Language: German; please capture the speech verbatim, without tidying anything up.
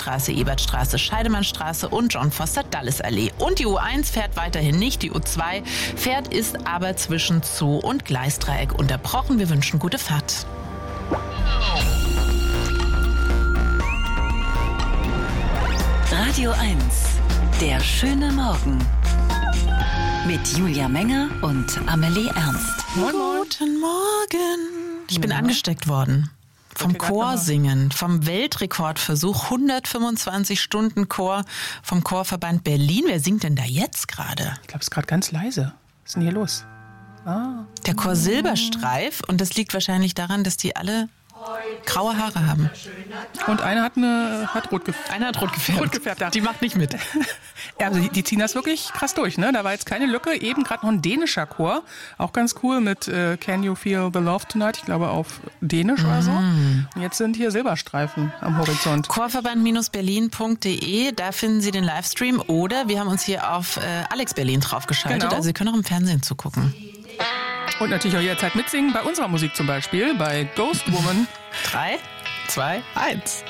Friedrichstraße, Ebertstraße, Scheidemannstraße und John Foster Dulles Allee. Und die U eins fährt weiterhin nicht, die U zwei fährt, ist aber zwischen Zoo und Gleisdreieck unterbrochen. Wir wünschen gute Fahrt. Radio eins, der schöne Morgen. Mit Julia Menger und Amelie Ernst. Guten Morgen. Ich bin ja. angesteckt worden. Vom Okay, Chorsingen, vom Weltrekordversuch, hundertfünfundzwanzig Stunden Chor vom Chorverband Berlin. Wer singt denn da jetzt gerade? Ich glaube, es ist gerade ganz leise. Was ist denn hier los? Ah. Der Chor Silberstreif. Und das liegt wahrscheinlich daran, dass die alle graue Haare haben. Und einer hat, eine, hat rot gefärbt. Einer hat rot gefärbt. Rot gefärbt, ja. Die macht nicht mit. Ja, also die, die ziehen das wirklich krass durch, ne? Da war jetzt keine Lücke. Eben gerade noch ein dänischer Chor. Auch ganz cool mit äh, Can You Feel the Love Tonight? Ich glaube auf Dänisch mm. oder so. Und jetzt sind hier Silberstreifen am Horizont. Chorverband Berlin punkt de, da finden Sie den Livestream. Oder wir haben uns hier auf äh, Alex Berlin draufgeschaltet. Genau. Also Sie können auch im Fernsehen zugucken. Und natürlich auch jederzeit mitsingen bei unserer Musik zum Beispiel, bei Ghost Woman. Drei, zwei, eins.